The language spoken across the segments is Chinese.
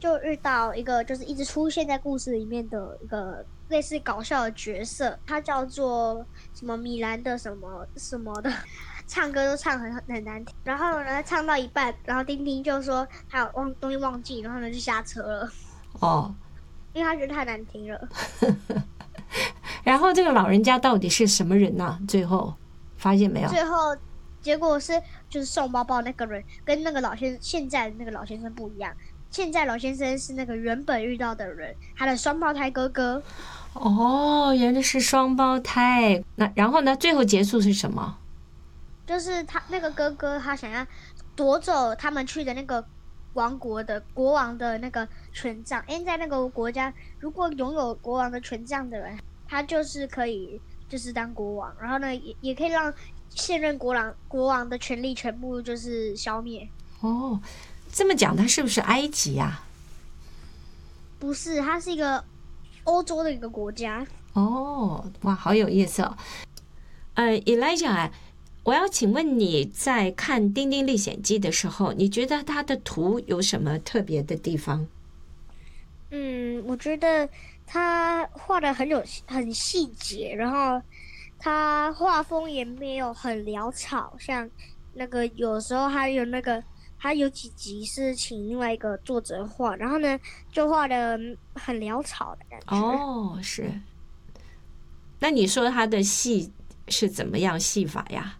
就遇到一个就是一直出现在故事里面的一个类似搞笑的角色，他叫做什么米兰的什么什么的，唱歌都唱很难听。然后呢，唱到一半，然后丁丁就说他有东西忘记，然后呢就下车了， 哦， 因为他觉得太难听了。 然后这个老人家到底是什么人呢？最后发现没有？ 最后结果是就是送包包那个人跟那个现在的那个老先生不一样。现在老先生是那个原本遇到的人，他的双胞胎哥哥。 哦，原来是双胞胎。那然后呢？最后结束是什么？ 就是他那个哥哥，他想要夺走他们去的那个王国的国王的那个权杖，因为在那个国家，如果拥有国王的权杖的人，他就是可以就是当国王，然后呢，也可以让现任国王的权力全部就是消灭。 哦，这么讲，他是不是埃及呀？ 不是，它是一个欧洲的一个国家。 哦，哇，好有意思哦。Elijah，我要请问你在看《丁丁历险记》的时候，你觉得它的图有什么特别的地方？ 我觉得他画的很细节，然后他画风也没有很潦草，像那个有时候他有几集是请另外一个作者画，然后呢就画的很潦草的感觉。 哦，是。那你说它的戏是怎么样戏法呀？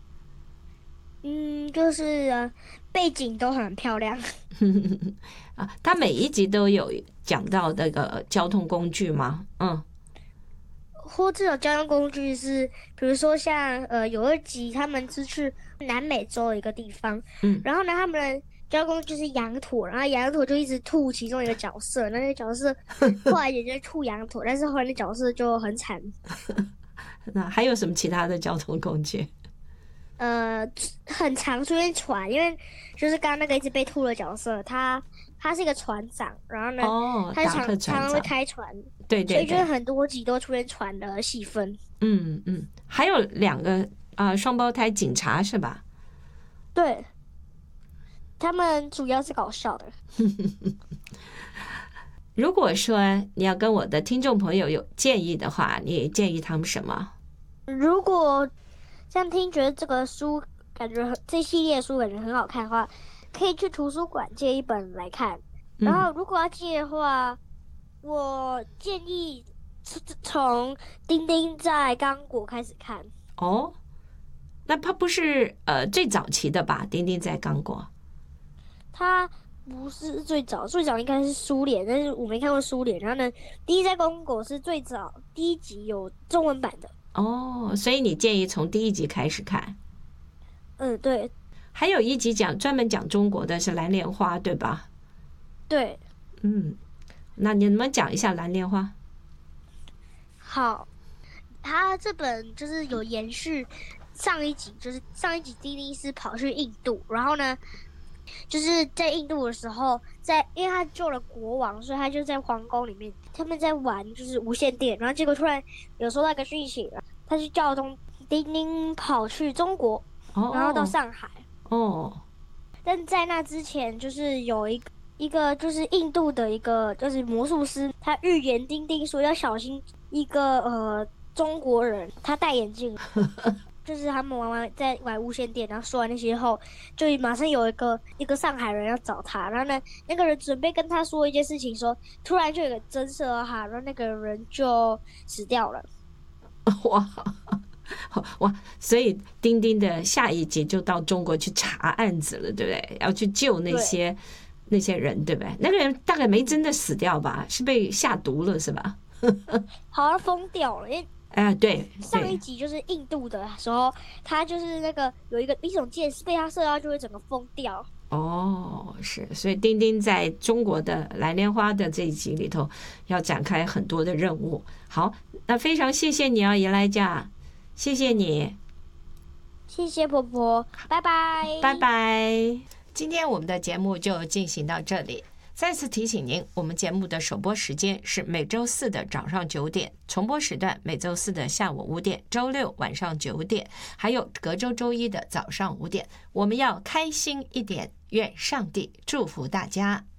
就是背景都很漂亮。 啊，它每一集都有讲到那个交通工具吗？ 或这种交通工具是，比如说像有一集他们是去南美洲的一个地方，然后呢他们的交通工具是羊驼，然后羊驼就一直吐其中一个角色，那个角色后来也就吐羊驼，但是后来那角色就很惨。 那还有什么其他的交通工具？ 很常出现船，因为就是刚刚那个一直被吐的角色，他是一个船长，然后呢，他达克船长常常会开船， 对对对， 所以就是很多集都出现船的戏份。 还有两个双胞胎警察是吧？ 对，他们主要是搞笑的。 如果说你要跟我的听众朋友有建议的话，你建议他们什么？ 如果像觉得这个书感觉这系列书感觉很好看的话，可以去图书馆借一本来看。然后如果要借的话，我建议从丁丁在刚果开始看。 哦，那它不是最早期的吧？丁丁在刚果， 它不是最早应该是苏联，但是我没看过苏联。然后呢，丁丁在刚果是最早第一集有中文版的。 哦，所以你建议从第一集开始看。 对。 还有一集专门讲中国的是蓝莲花，对吧？ 对。 那你能不能讲一下蓝莲花？ 好，他这本就是有延续上一集，就是上一集丁丁是跑去印度，然后呢，就是在印度的时候，因为他救了国王，所以他就在皇宫里面，他们在玩就是无线电，然后结果突然有收到一个讯息，他就叫丁丁跑去中国，然后到上海。但在那之前，就是有一个就是印度的一个就是魔术师，他预言丁丁说要小心一个中国人，他戴眼镜。就是他们在玩无线电，然后说完那些后，就马上有一个上海人要找他，然后呢，那个人准备跟他说一件事情说突然就有个增色哈，然后那个人就死掉了。 哇！所以丁丁的下一集就到中国去查案子了，对不对？要去救那些人，对不对？那个人大概没真的死掉吧？是被下毒了，是吧？ 好像疯掉了，因为对， 上一集就是印度的时候，他就是那个有一种箭被他射到就会整个疯掉。 是，所以丁丁在中国的蓝莲花的这一集里头要展开很多的任务。好，那非常谢谢你啊，叶莱佳。谢谢你， 谢谢婆婆，拜拜， 拜拜。今天我们的节目就进行到这里。再次提醒您，我们节目的首播时间是每周四的早上9点，重播时段每周四的下午5点，周六晚上9点，还有隔周周一的早上5点。我们要开心一点，愿上帝祝福大家。